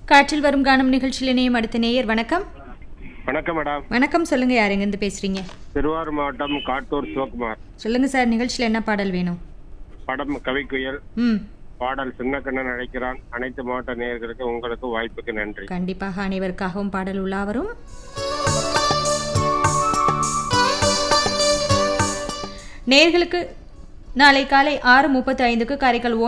காற்றில் வரும் கானம் நிகழ்ச்சியில் இணையும் அடுத்த நேயர். வணக்கம். வணக்கம் மேடம். வணக்கம், சொல்லுங்க, யார் எங்கேருந்து பேசுறீங்க? திருவாரூர் மாவட்டம் காட்டூர் சிவகுமார். சொல்லுங்க சார், நிகழ்ச்சியில் என்ன பாடல் வேணும்? படம் கவிக்குயல், ம் பாடல் சின்னக்கண்ணன் அழைக்கிறான். அனைத்து மாவட்ட நேயர்களுக்கு உங்களுக்கு வாய்ப்புக்கு நன்றி. கண்டிப்பாக அனைவருக்காகவும் பாடல் உலாவரும். நேயர்களுக்கு நாளை காலை 6:35 காரைக்கால்